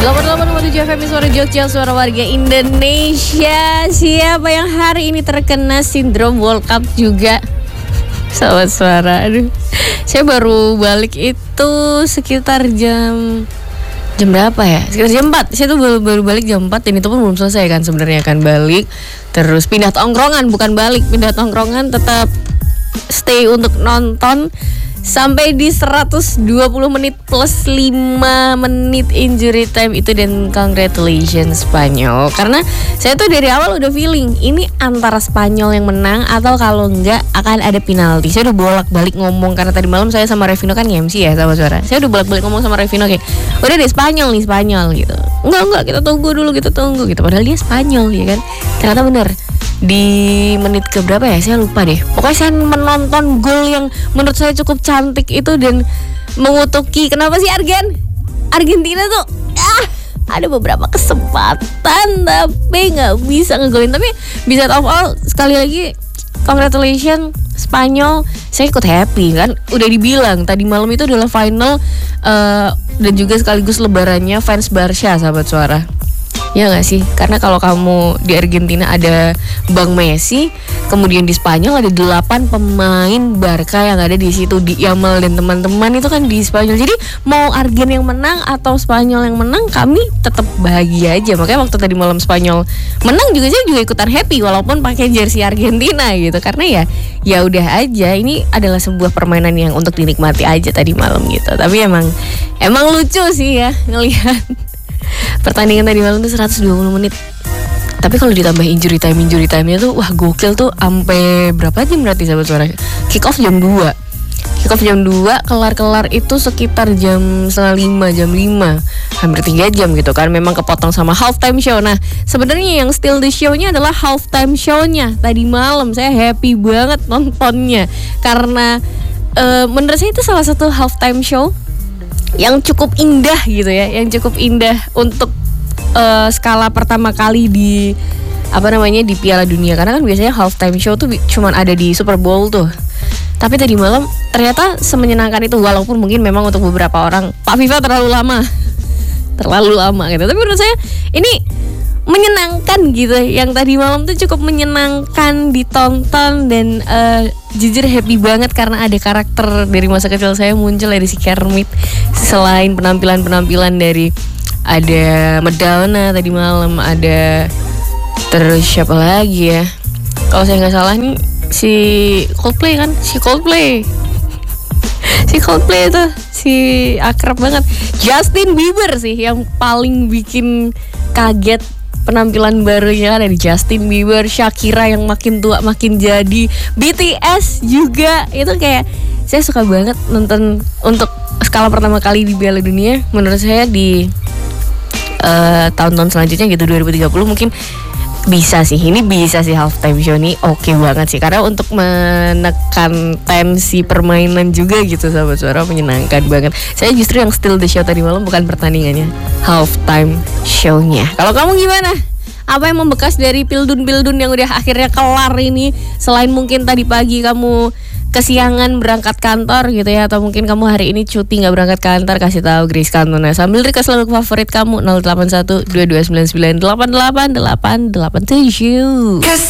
88,7 FM Suara Jogja, suara warga Indonesia. Siapa yang hari ini terkena sindrom World Cup juga? Sobat Suara, aduh. Saya baru balik itu sekitar jam berapa ya? Sekitar jam 4. Saya tuh baru balik jam 4 dan itu pun belum selesai kan sebenarnya kan balik. Terus pindah tongkrongan, bukan balik, pindah tongkrongan, tetap stay untuk nonton sampai di 120 menit plus 5 menit injury time itu, dan congratulations Spanyol. Karena saya tuh dari awal udah feeling ini antara Spanyol yang menang atau kalau enggak akan ada penalti. Saya udah bolak-balik ngomong karena tadi malam saya sama Revino kan MC ya sama Suara. Saya udah bolak-balik ngomong sama Revino kayak udah deh Spanyol gitu. Enggak kita tunggu dulu gitu. Padahal dia Spanyol ya kan. Ternyata bener. Di menit ke berapa ya, saya lupa deh. Pokoknya saya menonton gol yang menurut saya cukup cantik itu dan mengutuki kenapa sih Argentina tuh ada beberapa kesempatan tapi nggak bisa ngegolin. Tapi bisa top all, sekali lagi congratulations Spanyol. Saya ikut happy kan, udah dibilang tadi malam itu adalah final dan juga sekaligus lebarannya fans Barca sahabat Suara. Ya gak sih? Karena kalau kamu di Argentina ada Bang Messi, kemudian di Spanyol ada 8 pemain Barca yang ada di situ, di Yamal dan teman-teman itu kan di Spanyol. Jadi mau Argen yang menang atau Spanyol yang menang, kami tetap bahagia aja. Makanya waktu tadi malam Spanyol menang juga saya juga ikutan happy walaupun pakai jersey Argentina gitu. Karena ya udah aja, ini adalah sebuah permainan yang untuk dinikmati aja tadi malam gitu. Tapi emang lucu sih ya ngelihat pertandingan tadi malam tuh 120 menit. Tapi kalau ditambah injury time-nya tuh wah gokil tuh, sampai berapa jam berarti sahabat Suara? Kick off jam 2, kelar itu sekitar jam 4:30, jam 5, hampir 3 jam gitu kan. Memang kepotong sama halftime show. Nah sebenarnya yang steal the show-nya adalah halftime show-nya tadi malam. Saya happy banget nontonnya karena menurut saya itu salah satu halftime show yang cukup indah gitu ya, yang cukup indah untuk skala pertama kali di di Piala Dunia. Karena kan biasanya halftime show tuh cuman ada di Super Bowl tuh. Tapi tadi malam ternyata semenyenangkan itu, walaupun mungkin memang untuk beberapa orang Pak FIFA terlalu lama gitu. Tapi menurut saya ini menyenangkan gitu. Yang tadi malam tuh cukup menyenangkan ditonton dan jujur happy banget karena ada karakter dari masa kecil saya muncul dari si Kermit. Selain penampilan dari ada Madonna tadi malam, ada terus siapa lagi ya? Kalau saya nggak salah nih si Coldplay itu si akrab banget. Justin Bieber sih yang paling bikin kaget. Penampilan barunya ada di Justin Bieber, Shakira yang makin tua makin jadi, BTS juga. Itu kayak saya suka banget nonton untuk skala pertama kali di Piala Dunia. Menurut saya di tahun-tahun selanjutnya gitu 2030 mungkin bisa sih halftime show ini oke banget sih, karena untuk menekan tensi permainan juga gitu sahabat Suara, menyenangkan banget. Saya justru yang steal the show tadi malam bukan pertandingannya, halftime show-nya. Kalau kamu gimana? Apa yang membekas dari pildun yang udah akhirnya kelar ini? Selain mungkin tadi pagi kamu kesiangan berangkat kantor gitu ya, atau mungkin kamu hari ini cuti nggak berangkat kantor, kasih tahu Grace Cantona sambil request lagu favorit kamu 081229988887.